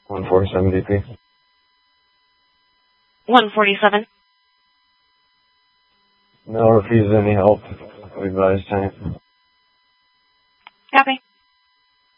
147 DP. 147. No, refuse any help. We advise time. Copy.